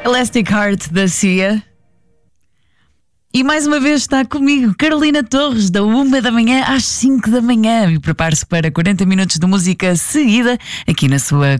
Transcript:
Elastic Heart da Cia. E mais uma vez está comigo Carolina Torres, da 1 da manhã às 5 da manhã. E prepare-se para 40 minutos de música seguida aqui na sua